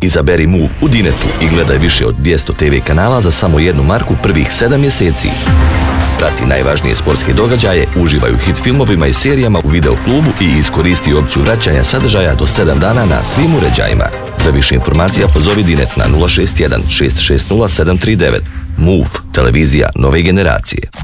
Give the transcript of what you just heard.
Izaberi Move u Dinetu i gledaj više od 200 TV kanala za samo jednu marku prvih 7 mjeseci. Prati najvažnije sportske događaje, uživaj u hit filmovima i serijama u video klubu i iskoristi opciju vraćanja sadržaja do 7 dana na svim uređajima. Za više informacija pozovi Dinet na 061 660 739. Move, televizija nove generacije.